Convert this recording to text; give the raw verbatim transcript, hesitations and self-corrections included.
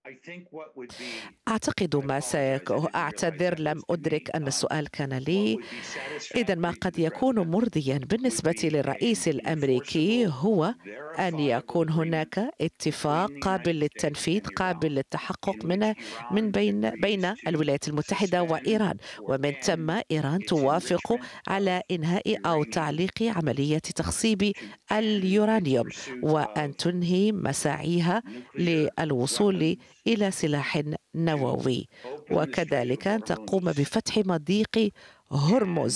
أعتقد ما سيك... أعتذر، لم أدرك أن السؤال كان لي. إذا ما قد يكون مرضيا بالنسبة للرئيس الأمريكي هو أن يكون هناك اتفاق قابل للتنفيذ قابل للتحقق من من بين بين الولايات المتحدة وإيران، ومن ثم إيران توافق على إنهاء أو تعليق عملية تخصيب اليورانيوم وأن تنهي مساعيها للوصول إلى سلاح نووي، وكذلك أن تقوم بفتح مضيق هرمز